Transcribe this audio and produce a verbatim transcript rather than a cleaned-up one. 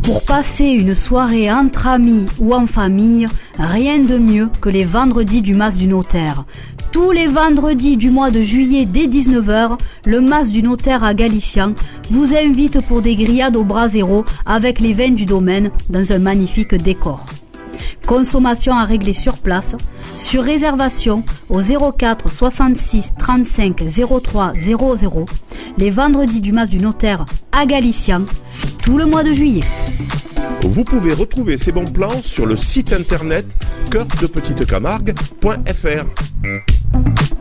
Pour passer une soirée entre amis ou en famille, rien de mieux que les vendredis du Mas du Notaire. Tous les vendredis du mois de juillet dès dix-neuf heures, le Mas du Notaire à Galician vous invite pour des grillades au brasero avec les vins du domaine dans un magnifique décor. Consommation à régler sur place, sur réservation au zéro quatre soixante-six trente-cinq zéro trois zéro zéro, les vendredis du Mas du Notaire à Galician, tout le mois de juillet. Vous pouvez retrouver ces bons plans sur le site internet cœur de petite camargue point f r.